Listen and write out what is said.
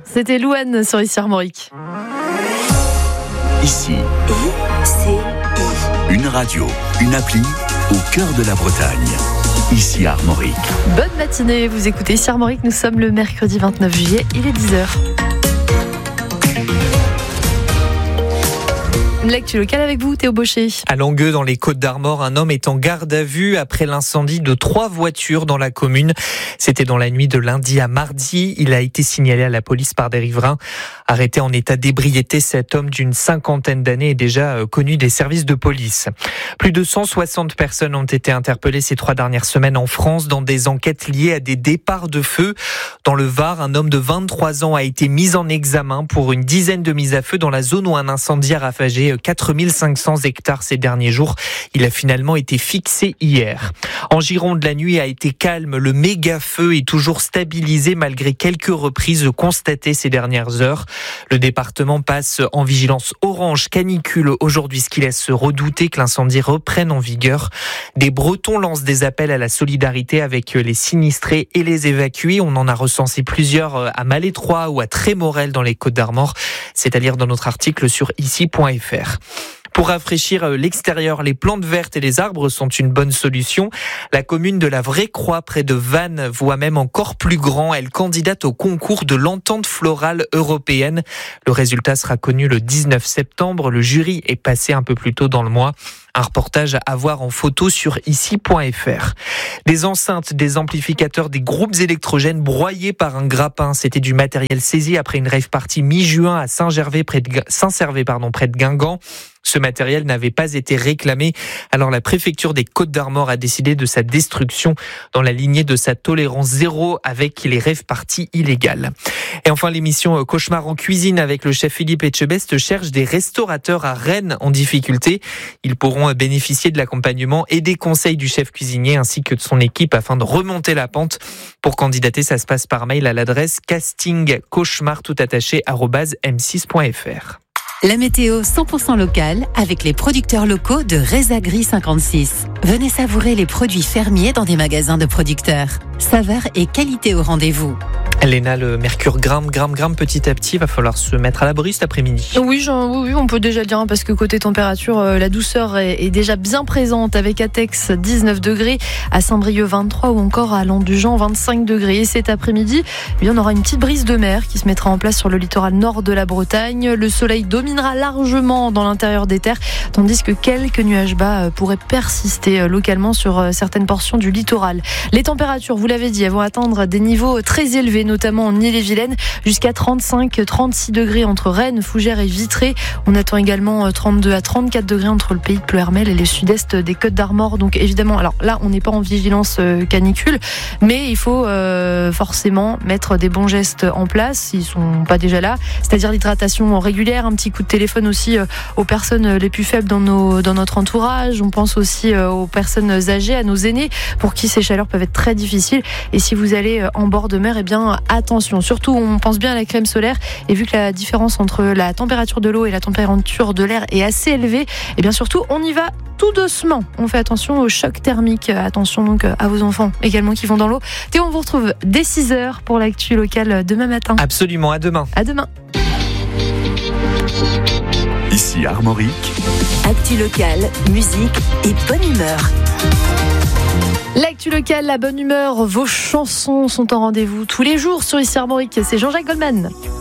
C'était Louane sur Ici Armorique. Ici, une radio, une appli au cœur de la Bretagne. Ici Armorique. Bonne matinée, vous écoutez Ici Armorique, nous sommes le mercredi 29 juillet, il est 10h. L'actu locale avec vous, Théo Baucher. À Langueux, dans les Côtes-d'Armor, un homme est en garde à vue après l'incendie de 3 voitures dans la commune. C'était dans la nuit de lundi à mardi. Il a été signalé à la police par des riverains. Arrêté en état d'ébriété, cet homme d'une 50aine d'années est déjà connu des services de police. Plus de 160 personnes ont été interpellées ces 3 dernières semaines en France dans des enquêtes liées à des départs de feu. Dans le Var, un homme de 23 ans a été mis en examen pour une dizaine de mises à feu dans la zone où un incendie a ravagé 4500 hectares ces derniers jours. Il a finalement été fixé hier. En Gironde, la nuit a été calme. Le méga feu est toujours stabilisé malgré quelques reprises constatées ces dernières heures. Le département passe en vigilance orange canicule aujourd'hui, ce qui laisse redouter que l'incendie reprenne en vigueur. Des Bretons lancent des appels à la solidarité avec les sinistrés et les évacués. On en a recensé plusieurs à Malétroit ou à Trémorel dans les Côtes-d'Armor. C'est à lire dans notre article sur ici.fr. Pour rafraîchir l'extérieur, les plantes vertes et les arbres sont une bonne solution. La commune de la Vraie-Croix, près de Vannes, voit même encore plus grand. Elle candidate au concours de l'entente florale européenne. Le résultat sera connu le 19 septembre. Le jury est passé un peu plus tôt dans le mois. Un reportage à voir en photo sur ici.fr. Des enceintes, des amplificateurs, des groupes électrogènes broyés par un grappin. C'était du matériel saisi après une rave party mi-juin à Saint-Gervais, près de Guingamp. Ce matériel n'avait pas été réclamé, alors la préfecture des Côtes-d'Armor a décidé de sa destruction dans la lignée de sa tolérance zéro avec les rave parties illégales. Et enfin, l'émission Cauchemar en cuisine avec le chef Philippe Etchebest cherche des restaurateurs à Rennes en difficulté. Ils pourront bénéficier de l'accompagnement et des conseils du chef cuisinier ainsi que de son équipe afin de remonter la pente. Pour candidater, ça se passe par mail à l'adresse castingcauchemar@m6.fr. La météo 100% locale avec les producteurs locaux de Resagri 56. Venez savourer les produits fermiers dans des magasins de producteurs. Saveur et qualité au rendez-vous. Léna, le mercure grimpe petit à petit. Il va falloir se mettre à l'abri cet après-midi. Oui, on peut déjà le dire, parce que côté température, la douceur est déjà bien présente avec Atex 19 degrés, à Saint-Brieuc 23 ou encore à Landujan 25 degrés. Et cet après-midi, on aura une petite brise de mer qui se mettra en place sur le littoral nord de la Bretagne. Le soleil dominera largement dans l'intérieur des terres, tandis que quelques nuages bas pourraient persister localement sur certaines portions du littoral. Les températures, vous l'avez dit, elles vont atteindre des niveaux très élevés, notamment en Ille-et-Vilaine, jusqu'à 35-36 degrés entre Rennes, Fougères et Vitré. On attend également 32 à 34 degrés entre le pays de Pleuhermel et le sud-est des Côtes-d'Armor. Donc évidemment, alors là, on n'est pas en vigilance canicule, mais il faut forcément mettre des bons gestes en place, s'ils sont pas déjà là, c'est-à-dire l'hydratation régulière, un petit coup de téléphone aussi aux personnes les plus faibles dans notre entourage. On pense aussi aux personnes âgées, à nos aînés, pour qui ces chaleurs peuvent être très difficiles. Et si vous allez en bord de mer, attention, surtout on pense bien à la crème solaire, et vu que la différence entre la température de l'eau et la température de l'air est assez élevée, et bien surtout on y va tout doucement. On fait attention au choc thermique. Attention donc à vos enfants également qui vont dans l'eau. Théo, on vous retrouve dès 6h pour l'actu locale demain matin. Absolument, à demain. À demain. Ici Armorique. Actu locale, musique et bonne humeur. L'actu locale, la bonne humeur, vos chansons sont en rendez-vous tous les jours sur Ici Armorique. C'est Jean-Jacques Goldman.